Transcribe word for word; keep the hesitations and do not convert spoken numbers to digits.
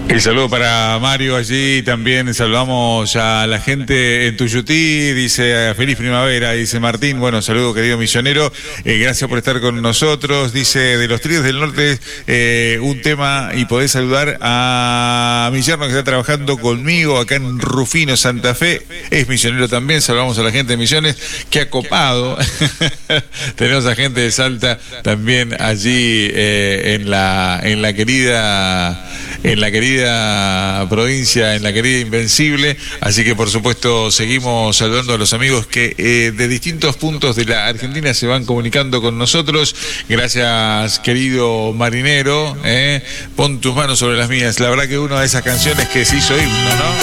El saludo para Mario allí, también saludamos a la gente en Tuyutí, dice feliz primavera, dice Martín, bueno, saludo querido misionero, eh, gracias por estar con nosotros, dice de los Tríos del Norte, eh, un tema y podés saludar a mi yerno que está trabajando conmigo acá en Rufino, Santa Fe, es misionero también, saludamos a la gente de Misiones, que ha copado, tenemos a gente de Salta también allí eh, en la en la querida en la querida provincia, en la querida Invencible, así que por supuesto seguimos saludando a los amigos que eh, de distintos puntos de la Argentina se van comunicando con nosotros. Gracias querido marinero, eh. Pon tus manos sobre las mías, la verdad que una de esas canciones que se hizo himno, ¿no?